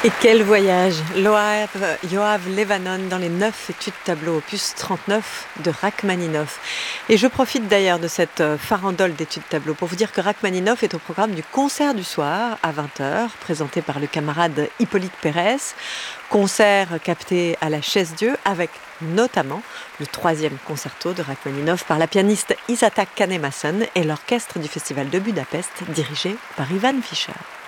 Et quel voyage! Yoav Levanon dans les 9 études tableau opus 39 de Rachmaninov. Et je profite d'ailleurs de cette farandole d'études tableau pour vous dire que Rachmaninov est au programme du concert du soir à 20h, présenté par le camarade Hippolyte Pérez. Concert capté à la Chaise-Dieu avec notamment le 3e concerto de Rachmaninov par la pianiste Isata Kanemason et l'orchestre du Festival de Budapest dirigé par Ivan Fischer.